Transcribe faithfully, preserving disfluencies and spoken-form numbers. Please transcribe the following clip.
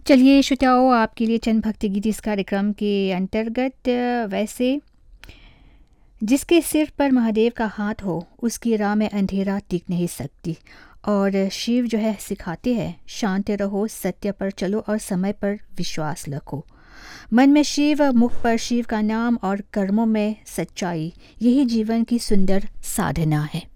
चलिए श्रोताओं, आपके लिए चंद भक्ति गीत इस कार्यक्रम के अंतर्गत। अ, वैसे जिसके सिर पर महादेव का हाथ हो उसकी राह में अंधेरा टिक नहीं सकती। और शिव जो है सिखाते हैं, शांत रहो, सत्य पर चलो और समय पर विश्वास रखो। मन में शिव, मुख पर शिव का नाम और कर्मों में सच्चाई, यही जीवन की सुंदर साधना है।